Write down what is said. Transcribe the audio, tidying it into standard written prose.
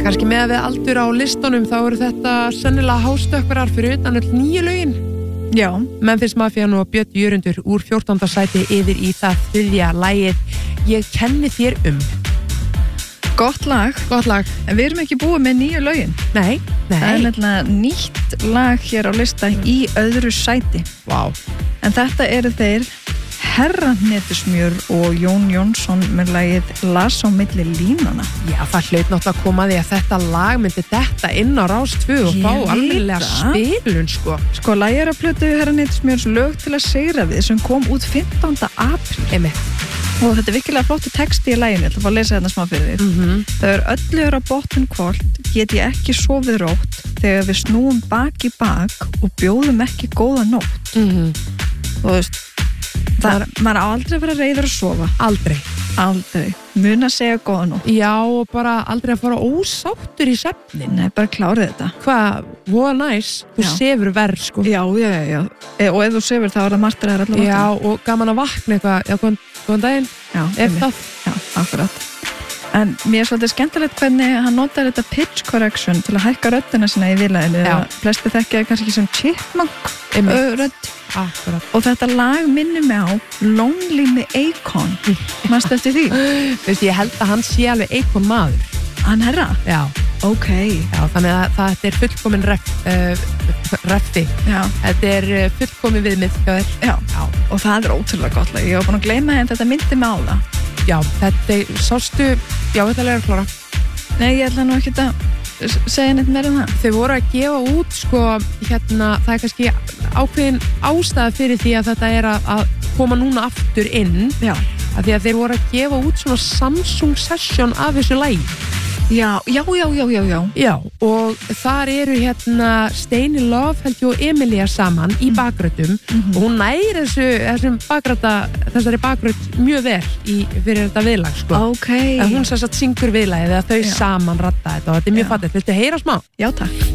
Kannski með að við aldur á listunum þá eru þetta sennilega hástökkvarar fyrir utan öll 9 lögin. Já. Memphis Mafian og Björn Jörundur úr 14. sæti yfir í það 3. lagið Ég kenni þér Gott lag. Gott lag. En við erum ekki búið með 9 lögin. Nei. Það er nefnilega nýtt lag hér á lista í öðru sæti. Vá. En þetta eru þeir Herranetusmjör og Jón Jónsson með lagið Las á milli línana. Já, það hlaut náttúrulega að koma því að þetta lag myndi detta inn á Rás 2 og fá alveglega spilun, sko. Sko, lagið er að plötu Herranetusmjörs lög til að sigra við sem kom út 15. apríl. Einmitt. Og þetta er virkilega flottu texti í laginu, ég ætla að fá að lesa þetta smá fyrir þér. Það er öllu er á botn kvöld, get ég ekki sofið rótt þegar við snúum bak í bak og bjóðum ekki góða nótt. Og þú veist, maður á aldrei að vera reiður að sofa. Aldrei. Mun að segja góða nótt. Já, og bara aldrei að fara ósáttur í svefnin. Nei, bara klárið þetta. Hvað, voða næs, þú sefur verð, sko. Já. Og ef þú sefur þá er það margt að það er allavega. Já, og gaman að vakna eitthvað, já, góðan daginn. Já, Já, akkurat. En mér er svolítið skemmtilegt hvernig hann notar þetta pitch correction til að hækka röddina sína í viðlaginu. Flesti þekkja kannski ekki sem chipmunk rödd. Akkurat. Og þetta lag minnir mig á Lonely með Akon. Manstu eftir því? Veist, ég held að hann sé alveg Akon maður. Hann herra? Já. Ok. Já, þannig að þetta er fullkomin reffi. Já. Þetta er fullkomin viðmið hjá þér. Já. Og það er ótrúlega gott lag. Ég var búin að gleyma en þetta myndi mig á það. Já, þetta sástu, já, þetta er að klára. Nei, ég ætla nú ekki að segja neitt meira um það. Þau voru að gefa út, sko, það er kannski ákveðin ástæða fyrir því að þetta er að koma núna aftur inn. Já. Af því að þeir voru að gefa út svona Samsung session af þessu lagi. Já, og þar eru Steini Love held ég og Emilia saman í bakröddum og hún næri þessari bakrödd mjög vel fyrir þetta viðlag, sko. Ok. En hún syngur viðlagið eða þau saman ratta þetta og þetta er mjög fallegt. Viltu heyra smá? Já, takk.